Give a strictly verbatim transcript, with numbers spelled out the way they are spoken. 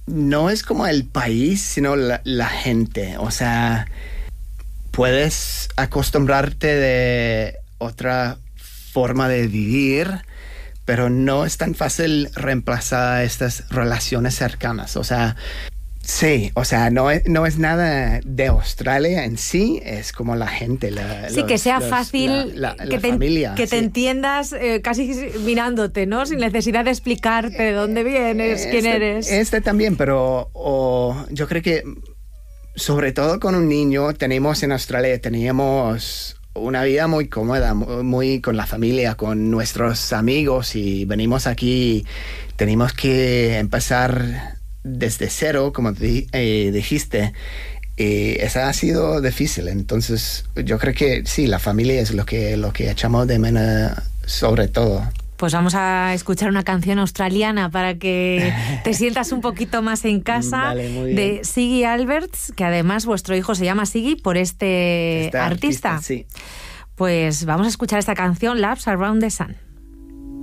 no es como el país, sino la, la gente. O sea, puedes acostumbrarte de otra forma de vivir, pero no es tan fácil reemplazar estas relaciones cercanas. O sea, sí, o sea, no es, no es nada de Australia en sí, es como la gente. La, sí, los, que sea los, fácil, la, la, que, la te, familia, que sí. te entiendas eh, casi mirándote, ¿no? Sin necesidad de explicarte de dónde vienes, este, quién eres. Este también, pero o, yo creo que sobre todo con un niño tenemos en Australia, teníamos una vida muy cómoda, muy con la familia, con nuestros amigos, y venimos aquí, tenemos que empezar desde cero, como di, eh, dijiste, y eso ha sido difícil. Entonces yo creo que sí, la familia es lo que, lo que echamos de menos sobre todo. Pues vamos a escuchar una canción australiana para que te sientas un poquito más en casa. Vale, muy bien. De Ziggy Alberts, que además vuestro hijo se llama Ziggy por este, este artista. artista. Sí. Pues vamos a escuchar esta canción, Laps Around the Sun.